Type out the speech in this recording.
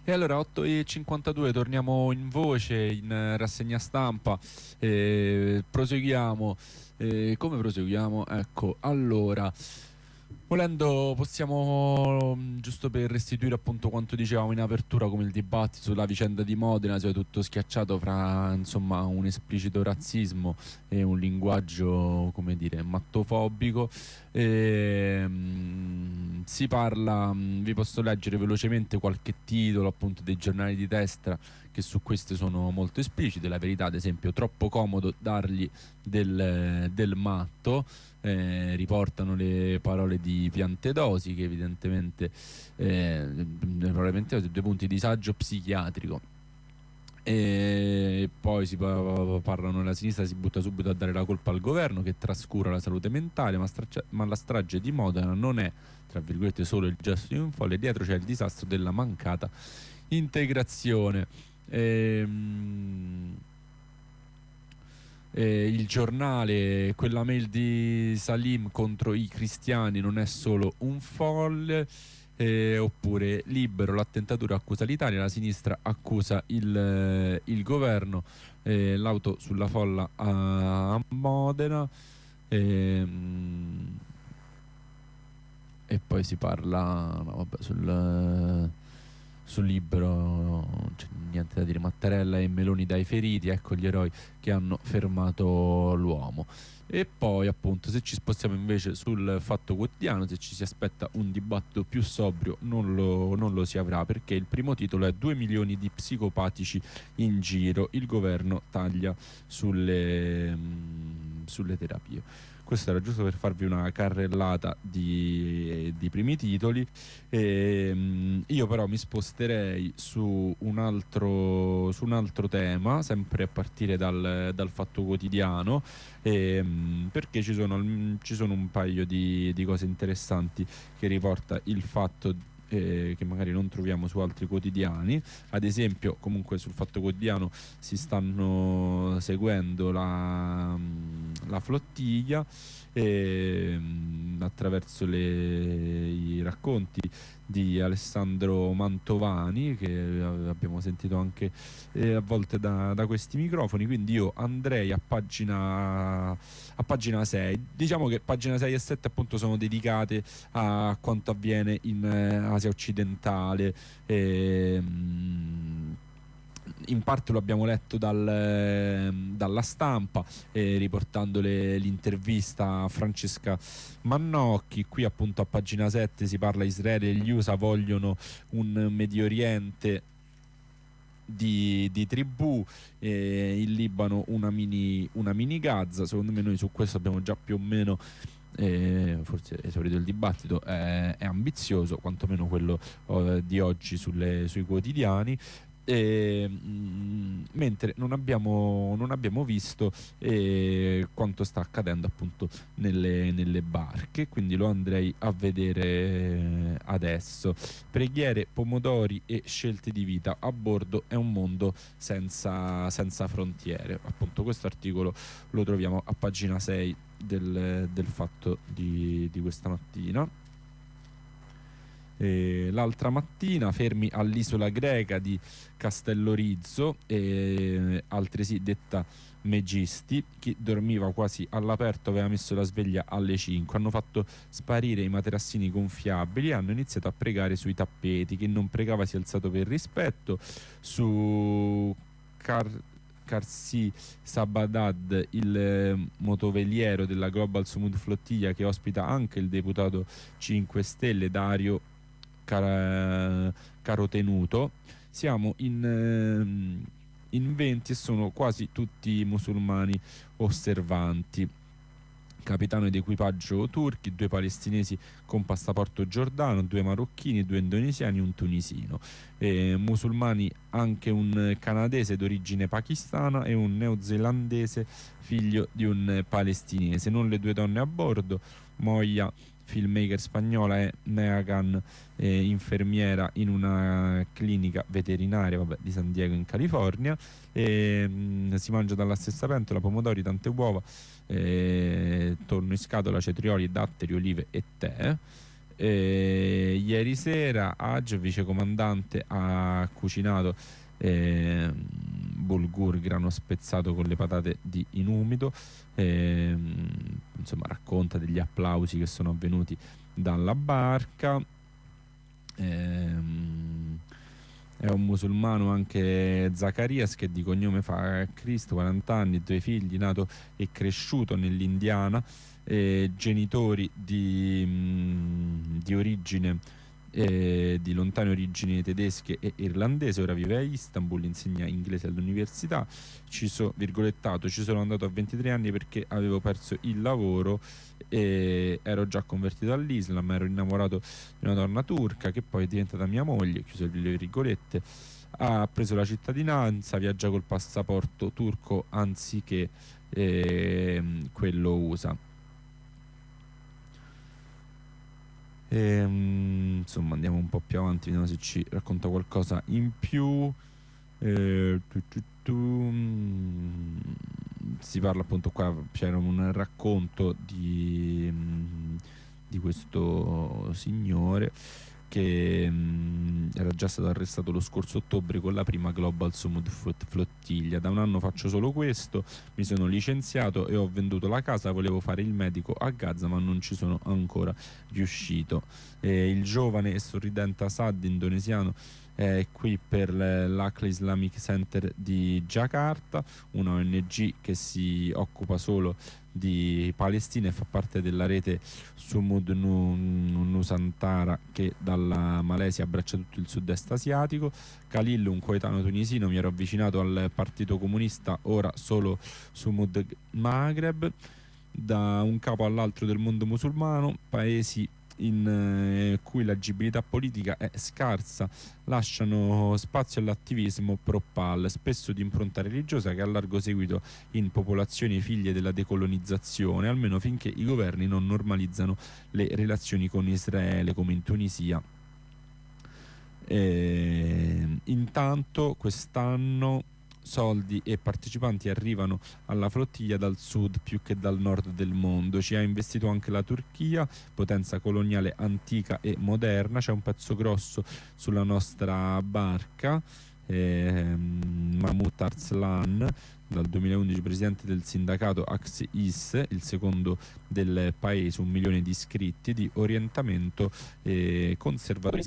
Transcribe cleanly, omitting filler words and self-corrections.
E allora 8:52 torniamo in voce in rassegna stampa, proseguiamo. Come proseguiamo? Ecco, allora, volendo possiamo, giusto per restituire appunto quanto dicevamo in apertura, come il dibattito sulla vicenda di Modena sia tutto schiacciato fra insomma un esplicito razzismo e un linguaggio, come dire, mattofobico. Si parla, vi posso leggere velocemente qualche titolo appunto dei giornali di destra che su queste sono molto esplicite. La Verità, ad esempio: troppo comodo dargli del matto. Riportano le parole di Piantedosi, che evidentemente probabilmente ha due punti: disagio psichiatrico. E poi parlano, la sinistra si butta subito a dare la colpa al governo che trascura la salute mentale, ma la strage di Modena non è, tra virgolette, solo il gesto di un folle, dietro c'è il disastro della mancata integrazione. Il Giornale: quella mail di Salim contro i cristiani non è solo un folle. Oppure Libero: l'attentatura accusa l'Italia, la sinistra accusa il governo. L'auto sulla folla a Modena. E poi si parla, no, vabbè, sul Libero non c'è niente da dire. Mattarella e Meloni dai feriti, ecco gli eroi che hanno fermato l'uomo. E poi appunto, se ci spostiamo invece sul Fatto Quotidiano, se ci si aspetta un dibattito più sobrio, non lo si avrà, perché il primo titolo è 2 milioni di psicopatici in giro, il governo taglia sulle terapie. Questo era giusto per farvi una carrellata di primi titoli. Io però mi sposterei su un altro tema, sempre a partire dal Fatto Quotidiano, perché ci sono un paio di cose interessanti che riporta il Fatto, che magari non troviamo su altri quotidiani. Ad esempio, comunque sul Fatto Quotidiano si stanno seguendo la flottiglia, attraverso i racconti di Alessandro Mantovani, che abbiamo sentito anche a volte da questi microfoni. Quindi io andrei a pagina 6. Diciamo che pagina 6 e 7 appunto sono dedicate a quanto avviene in Asia occidentale. In parte lo abbiamo letto dalla Stampa, riportando l'intervista a Francesca Mannocchi. Qui appunto a pagina 7 si parla: Israele e gli USA vogliono un Medio Oriente di tribù, il Libano una mini Gaza. Secondo me noi su questo abbiamo già più o meno, forse esaurito il dibattito. È ambizioso, quantomeno quello di oggi sui quotidiani. Mentre non abbiamo visto quanto sta accadendo appunto nelle barche, quindi lo andrei a vedere adesso. Preghiere, pomodori e scelte di vita a bordo, è un mondo senza frontiere. Appunto questo articolo lo troviamo a pagina 6 del Fatto di questa mattina. L'altra mattina: fermi all'isola greca di Castellorizzo, altresì detta Megisti. Chi dormiva quasi all'aperto aveva messo la sveglia alle 5. Hanno fatto sparire i materassini gonfiabili e hanno iniziato a pregare sui tappeti. Chi non pregava si è alzato per rispetto. Su Karsi Sabadad, il motoveliero della Global Sumud Flottiglia, che ospita anche il deputato 5 Stelle Dario Carotenuto. Siamo in 20 e sono quasi tutti musulmani osservanti. Capitano ed equipaggio turchi, 2 palestinesi con passaporto giordano, 2 marocchini, 2 indonesiani, un tunisino. Musulmani anche un canadese d'origine pakistana e un neozelandese figlio di un palestinese. Non le 2 donne a bordo: Moya, filmmaker spagnola, e Megan, infermiera in una clinica veterinaria, di San Diego in California. Si mangia dalla stessa pentola pomodori, tante uova, tonno in scatola, cetrioli, datteri, olive e tè. Ieri sera Haj, vicecomandante, ha cucinato bulgur, grano spezzato con le patate in umido. Insomma, racconta degli applausi che sono avvenuti dalla barca. È un musulmano anche Zacarias, che di cognome fa Cristo, 40 anni, 2 figli, nato e cresciuto nell'Indiana, genitori di origine, di lontane origini tedesche e irlandese. Ora vive a Istanbul, insegna inglese all'università. Virgolettato, ci sono andato a 23 anni perché avevo perso il lavoro e ero già convertito all'Islam, ero innamorato di una donna turca che poi è diventata mia moglie, chiuso le virgolette. Ha preso la cittadinanza, viaggia col passaporto turco anziché quello USA. Insomma, andiamo un po' più avanti, vediamo se ci racconta qualcosa in più. Si parla appunto qua, c'era un racconto di questo signore che era già stato arrestato lo scorso ottobre con la prima Global Summit Flottiglia. Da un anno faccio solo questo, mi sono licenziato e ho venduto la casa, volevo fare il medico a Gaza ma non ci sono ancora riuscito. Il giovane e sorridente Assad, indonesiano, è qui per l'Aqsa Islamic Center di Jakarta, una ONG che si occupa solo di Palestina e fa parte della rete Sumud Nusantara, che dalla Malesia abbraccia tutto il sud-est asiatico. Khalil, un coetaneo tunisino, mi ero avvicinato al Partito Comunista, ora solo Sumud Maghreb. Da un capo all'altro del mondo musulmano, paesi in cui l'agibilità politica è scarsa lasciano spazio all'attivismo pro-PAL, spesso di impronta religiosa, che ha largo seguito in popolazioni figlie della decolonizzazione, almeno finché i governi non normalizzano le relazioni con Israele, come in Tunisia. Intanto quest'anno soldi e partecipanti arrivano alla flottiglia dal sud più che dal nord del mondo. Ci ha investito anche la Turchia, potenza coloniale antica e moderna. C'è un pezzo grosso sulla nostra barca. Mahmoud Arslan, dal 2011 presidente del sindacato Ax-Is, il secondo del paese, 1 milione di iscritti, di orientamento conservatore